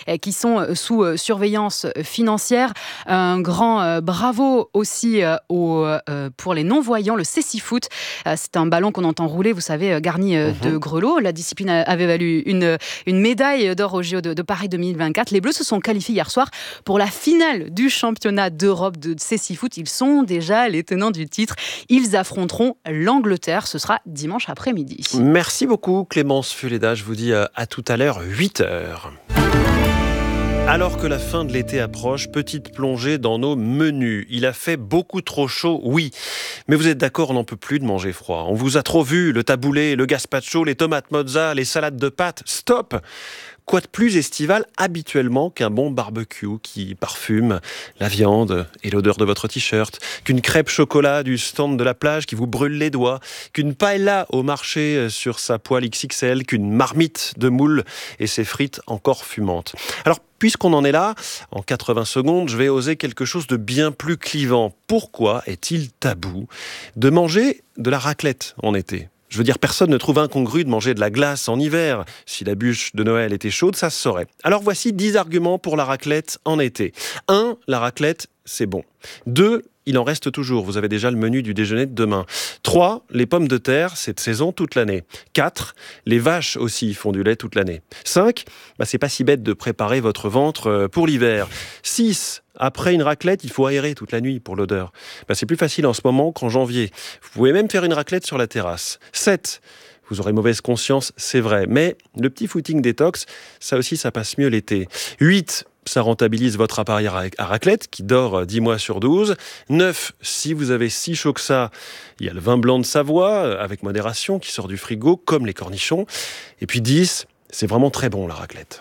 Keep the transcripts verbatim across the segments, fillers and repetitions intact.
qui sont sous surveillance financière. Un grand bravo aussi au, pour les non-voyants, le cécifoot. C'est un ballon qu'on entend rouler, vous savez, garni de Mmh. grelots. La discipline avait valu une, une médaille d'or aux J O de, de Paris deux mille vingt-quatre. Les Bleus se sont qualifiés hier soir pour la finale du championnat d'Europe de cécifoot. Ils sont déjà les tenants du titre. Ils affronteront l'Angleterre. Ce sera dimanche après-midi. Merci beaucoup Clémence Fuleda. Je vous dis à, à tout à l'heure, huit heures. Alors que la fin de l'été approche, petite plongée dans nos menus. Il a fait beaucoup trop chaud, oui. Mais vous êtes d'accord, on n'en peut plus de manger froid. On vous a trop vu, le taboulé, le gazpacho, les tomates mozza, les salades de pâtes. Stop! Quoi de plus estival habituellement qu'un bon barbecue qui parfume la viande et l'odeur de votre t-shirt, qu'une crêpe chocolat du stand de la plage qui vous brûle les doigts, qu'une paella au marché sur sa poêle X X L, qu'une marmite de moule et ses frites encore fumantes. Alors, puisqu'on en est là, en quatre-vingts secondes, je vais oser quelque chose de bien plus clivant. Pourquoi est-il tabou de manger de la raclette en été ? Je veux dire, personne ne trouve incongru de manger de la glace en hiver. Si la bûche de Noël était chaude, ça se saurait. Alors voici dix arguments pour la raclette en été. un. La raclette, c'est bon. deux. Il en reste toujours. Vous avez déjà le menu du déjeuner de demain. trois. Les pommes de terre, c'est de saison toute l'année. quatre. Les vaches aussi font du lait toute l'année. cinq. Bah, c'est pas si bête de préparer votre ventre pour l'hiver. six. Après une raclette, il faut aérer toute la nuit pour l'odeur. Ben, c'est plus facile en ce moment qu'en janvier. Vous pouvez même faire une raclette sur la terrasse. sept. Vous aurez mauvaise conscience, c'est vrai. Mais le petit footing détox, ça aussi, ça passe mieux l'été. huit. Ça rentabilise votre appareil à raclette qui dort dix mois sur douze. neuf. Si vous avez si chaud que ça, il y a le vin blanc de Savoie, avec modération, qui sort du frigo, comme les cornichons. Et puis dix. C'est vraiment très bon, la raclette.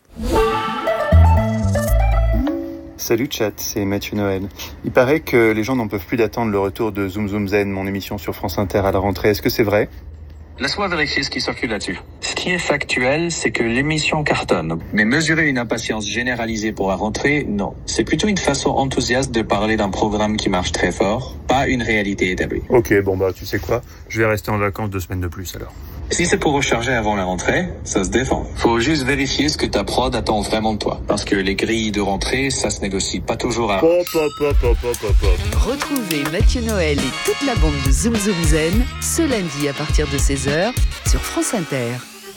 Salut chat, c'est Mathieu Noël. Il paraît que les gens n'en peuvent plus d'attendre le retour de Zoom Zoom Zen, mon émission sur France Inter à la rentrée. Est-ce que c'est vrai ? Laisse-moi vérifier ce qui circule là-dessus. Ce qui est factuel, c'est que l'émission cartonne. Mais mesurer une impatience généralisée pour la rentrée, non. C'est plutôt une façon enthousiaste de parler d'un programme qui marche très fort, pas une réalité établie. Ok, bon bah tu sais quoi ? Je vais rester en vacances deux semaines de plus alors. Si c'est pour recharger avant la rentrée, ça se défend. Faut juste vérifier ce que ta prod attend vraiment de toi. Parce que les grilles de rentrée, ça se négocie pas toujours à... Pop, pop, pop, pop, pop, pop. Retrouvez Mathieu Noël et toute la bande de Zoom Zoom Zen ce lundi à partir de seize heures sur France Inter.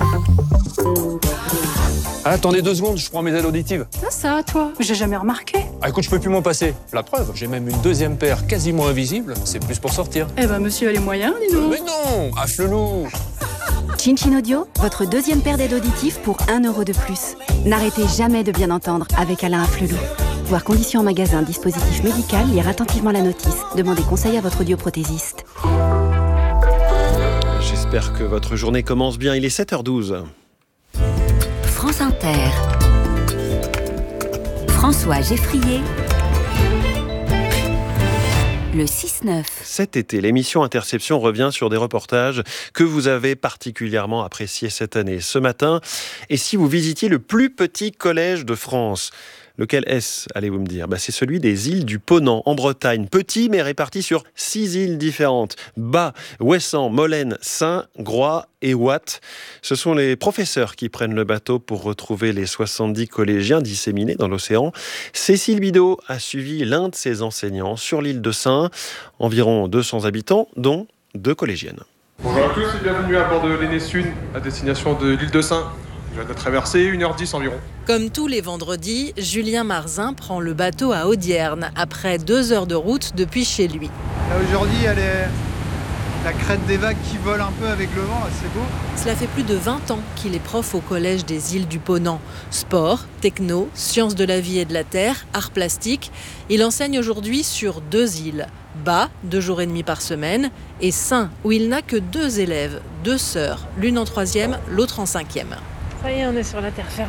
Ah, attendez deux secondes, je prends mes aides auditives. Ça, ça, toi, j'ai jamais remarqué. Ah, écoute, je peux plus m'en passer. La preuve, j'ai même une deuxième paire quasiment invisible. C'est plus pour sortir. Eh ben, monsieur a les moyens, dis donc. Mais non, affle-loup. Chin Chin Audio, votre deuxième paire d'aides auditives pour un euro de plus. N'arrêtez jamais de bien entendre avec Alain Afflelou. Voir conditions en magasin, dispositif médical, lire attentivement la notice. Demandez conseil à votre audioprothésiste. J'espère que votre journée commence bien. Il est sept heures douze. France Inter. François Geffrier. Le six neuf. Cet été, l'émission Interception revient sur des reportages que vous avez particulièrement appréciés cette année. Ce matin, et si vous visitiez le plus petit collège de France ? Lequel est-ce, allez-vous me dire ? Bah, c'est celui des îles du Ponant, en Bretagne. Petit, mais réparti sur six îles différentes. Bas, Ouessant, Molène, Saint, Groix et Watt. Ce sont les professeurs qui prennent le bateau pour retrouver les soixante-dix collégiens disséminés dans l'océan. Cécile Bidot a suivi l'un de ses enseignants sur l'île de Saint. Environ deux cents habitants, dont deux collégiennes. Bonjour à tous et bienvenue à bord de l'Enessun, à destination de l'île de Saint. Je viens de traverser une heure dix environ. Comme tous les vendredis, Julien Marzin prend le bateau à Audierne, après deux heures de route depuis chez lui. Là, aujourd'hui, il y a les... la crête des vagues qui vole un peu avec le vent, là, c'est beau. Cela fait plus de vingt ans qu'il est prof au collège des îles du Ponant. Sport, techno, sciences de la vie et de la terre, arts plastiques. Il enseigne aujourd'hui sur deux îles. Bas, deux jours et demi par semaine, et Saint, où il n'a que deux élèves, deux sœurs, l'une en troisième, l'autre en cinquième. Ça y est, on est sur la terre ferme.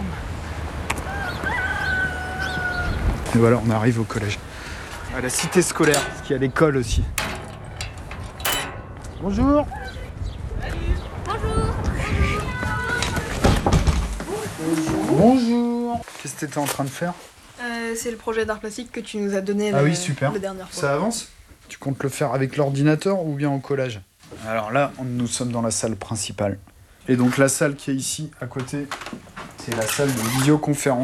Et voilà, on arrive au collège. À la cité scolaire, parce qu'il y a l'école aussi. Bonjour. Salut. Bonjour. Bonjour. Qu'est-ce que tu étais en train de faire ? euh, C'est le projet d'art plastique que tu nous as donné ah le, oui, super. la dernière fois. Ça avance ? Tu comptes le faire avec l'ordinateur ou bien au collège ? Alors là, nous sommes dans la salle principale. Et donc la salle qui est ici, à côté, c'est la salle de visioconférence.